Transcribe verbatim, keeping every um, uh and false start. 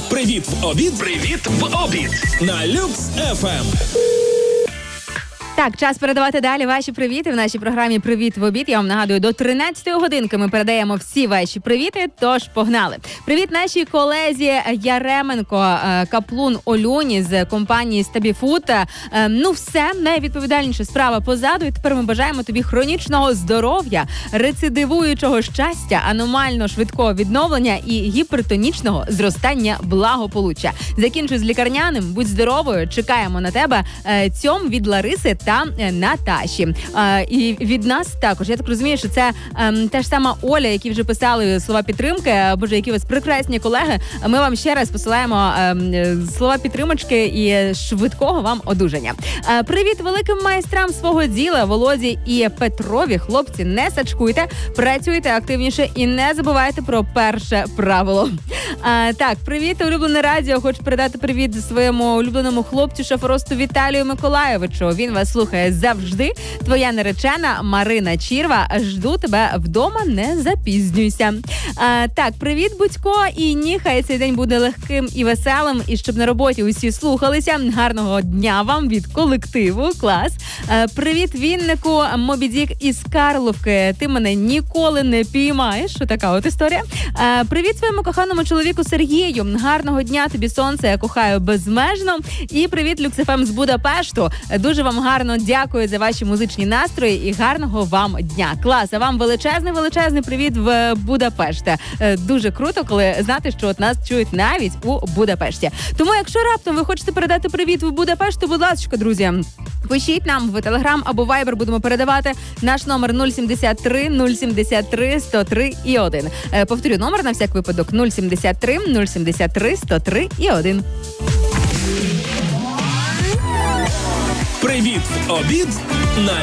Привіт в обід. Привіт в обід. На Люкс еф ем. Так, час передавати далі ваші привіти в нашій програмі «Привіт в обід». Я вам нагадую, до тринадцятої годинки ми передаємо всі ваші привіти, тож погнали. Привіт нашій колезі Яременко, Каплун Олюні з компанії Стабіфуд. Ну все, найвідповідальніша справа позаду, і тепер ми бажаємо тобі хронічного здоров'я, рецидивуючого щастя, аномально швидкого відновлення і гіпертонічного зростання благополуччя. Закінчуй з лікарняним, будь здоровою, чекаємо на тебе. Цьом від Лариси та Наташі. А, і від нас також. Я так розумію, що це ем, та ж сама Оля, які вже писали слова підтримки. Боже, які у вас прекрасні колеги. Ми вам ще раз посилаємо ем, слова підтримочки і швидкого вам одужання. А, привіт великим майстрам свого діла, Володі і Петрові. Хлопці, не сачкуйте, працюйте активніше і не забувайте про перше правило. А, так, привіт, улюблене радіо. Хочу передати привіт своєму улюбленому хлопцю, шоферосту Віталію Миколаєвичу. Він вас слухає завжди. Твоя наречена Марина Чірва. Жду тебе вдома, не запізнюйся. А, так, привіт, Будько. І ні, хай цей день буде легким і веселим. І щоб на роботі усі слухалися. Гарного дня вам від колективу. Клас. А, привіт, Віннику. Мобідік із Карловки. Ти мене ніколи не піймаєш. Що така от історія. А, привіт своєму коханому чоловіку Сергію. Гарного дня тобі, сонце. Я кохаю безмежно. І привіт, Люкс еф ем з Будапешту. Дуже вам гарно дякую за ваші музичні настрої і гарного вам дня. Клас, а вам величезний-величезний привіт в Будапешті. Дуже круто, коли знати, що от нас чують навіть у Будапешті. Тому, якщо раптом ви хочете передати привіт в Будапешті, будь ласка, друзі, пишіть нам в Телеграм або Вайбер, будемо передавати. Наш номер нуль сімдесят три нуль сімдесят три сто три і один. Повторю номер на всяк випадок: нуль сімдесят три нуль сімдесят три сто три і один. Привіт в обід на